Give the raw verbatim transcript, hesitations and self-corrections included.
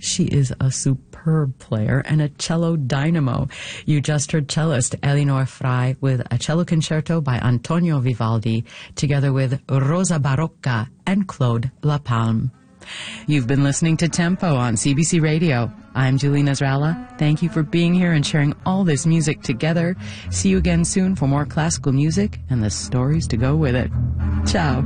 She is a superb player and a cello dynamo. You just heard cellist Elinor Frey with a cello concerto by Antonio Vivaldi, together with Rosa Barocca and Claude Lapalme. You've been listening to Tempo on C B C Radio. I'm Julie Nasrallah. Thank you for being here and sharing all this music together. See you again soon for more classical music and the stories to go with it. Ciao.